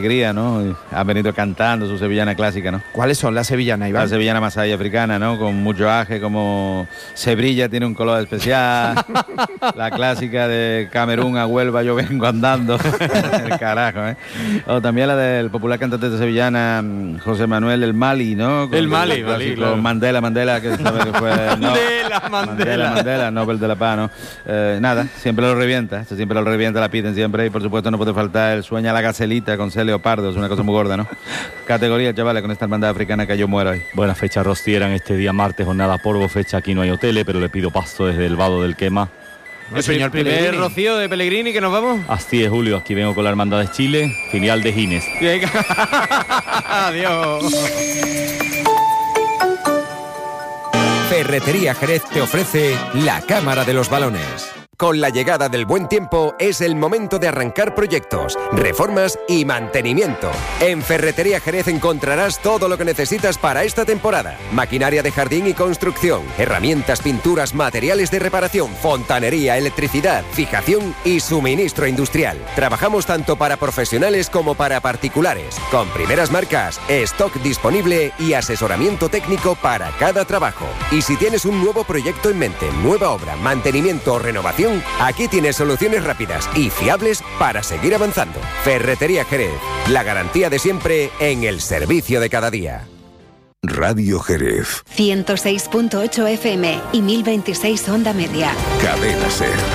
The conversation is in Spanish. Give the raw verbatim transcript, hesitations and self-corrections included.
¿no? Ha venido cantando su sevillana clásica, ¿no? ¿Cuáles son las sevillanas, Iván? La sevillana masaya africana, ¿no? Con mucho aje, como Sevilla tiene un color especial. La clásica de Camerún a Huelva yo vengo andando. El carajo, ¿eh? O también la del popular cantante de sevillana José Manuel El Mali, ¿no? Con el Mali, el Mali, claro. Mandela, Mandela, que sabe que fue... No, Mandela, Mandela. Mandela, Mandela, Nobel de la Paz, ¿no? Eh, nada, siempre lo revienta, siempre lo revienta, la piden siempre, y por supuesto no puede faltar el Sueña la Gacelita con C. Leopardo, es una cosa muy gorda, ¿no? Categoría, chavales, con esta hermandad africana que yo muero hoy. Buena fecha rociera en este día martes, jornada Porvo, fecha aquí no hay hoteles, pero le pido paso desde el vado del Quema. El señor primer rocío de Pellegrini, que nos vamos. Así es, Julio, aquí vengo con la Hermandad de Chile, filial de Gines. Adiós. Ferretería Jerez te ofrece la Cámara de los Balones. Con la llegada del buen tiempo es el momento de arrancar proyectos, reformas y mantenimiento. En Ferretería Jerez encontrarás todo lo que necesitas para esta temporada. Maquinaria de jardín y construcción, herramientas, pinturas, materiales de reparación, fontanería, electricidad, fijación y suministro industrial. Trabajamos tanto para profesionales como para particulares, con primeras marcas, stock disponible y asesoramiento técnico para cada trabajo. Y si tienes un nuevo proyecto en mente, nueva obra, mantenimiento o renovación, aquí tienes soluciones rápidas y fiables para seguir avanzando. Ferretería Jerez, la garantía de siempre en el servicio de cada día. Radio Jerez. ciento seis punto ocho F M y mil veintiséis onda media. Cadena Ser.